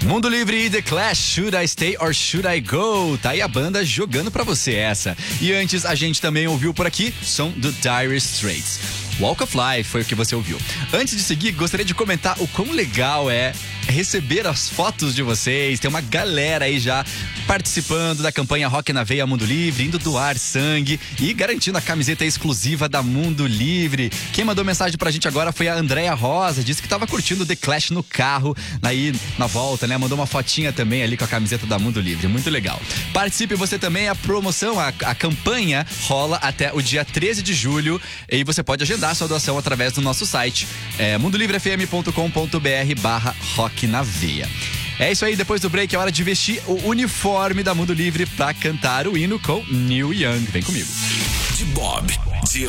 Mundo Livre e The Clash, Should I Stay or Should I Go? Tá aí a banda jogando pra você essa. E antes a gente também ouviu por aqui som do Dire Straits. Walk of Life foi o que você ouviu. Antes de seguir, gostaria de comentar o quão legal é receber as fotos de vocês. Tem uma galera aí já participando da campanha Rock na Veia Mundo Livre, indo doar sangue e garantindo a camiseta exclusiva da Mundo Livre. Quem mandou mensagem pra gente agora foi a Andréia Rosa, disse que tava curtindo The Clash no carro, aí na volta, né? Mandou uma fotinha também ali com a camiseta da Mundo Livre, muito legal. Participe você também, a promoção, a campanha rola até o dia 13 de julho e você pode agendar sua doação através do nosso site, mundolivrefm.com.br/rock na veia. É isso aí, depois do break é hora de vestir o uniforme da Mundo Livre pra cantar o hino com Neil Young. Vem comigo. De Bob.